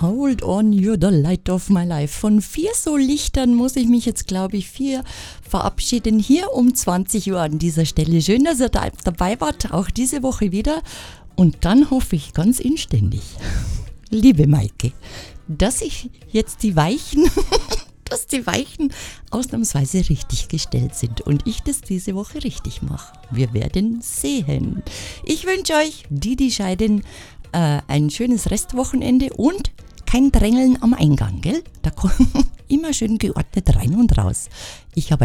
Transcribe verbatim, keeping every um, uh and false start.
Hold on, you're the light of my life. Von vier so Lichtern muss ich mich jetzt, glaube ich, vier verabschieden. Hier um zwanzig Uhr an dieser Stelle. Schön, dass ihr da dabei wart, auch diese Woche wieder. Und dann hoffe ich ganz inständig, liebe Maike, dass ich jetzt die Weichen, dass die Weichen ausnahmsweise richtig gestellt sind und ich das diese Woche richtig mache. Wir werden sehen. Ich wünsche euch, die, die scheiden, äh, ein schönes Restwochenende und kein Drängeln am Eingang, gell? Da kommt immer schön geordnet rein und raus. Ich habe